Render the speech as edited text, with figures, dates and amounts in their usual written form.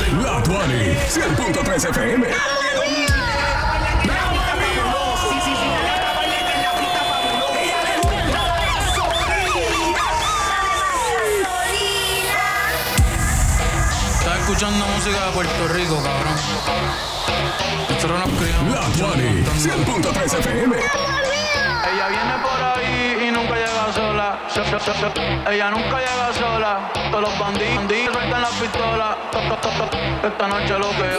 La Tuani, 100.3 FM. Estás escuchando música de Puerto Rico, cabrón. Nosotros nos criamos. La Tuani, 100.3 FM. Ella viene por ahí y nunca llega sola. Ella nunca llega sola. Todos los bandidos sueltan las pistolas. Esta noche lo que